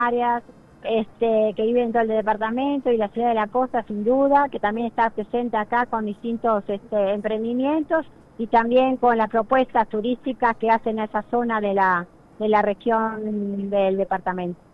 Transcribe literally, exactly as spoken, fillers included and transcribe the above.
áreas este, que viven en todo el departamento y la ciudad de la costa, sin duda, que también está presente acá con distintos este, emprendimientos y también con las propuestas turísticas que hacen a esa zona de la, de la región del departamento.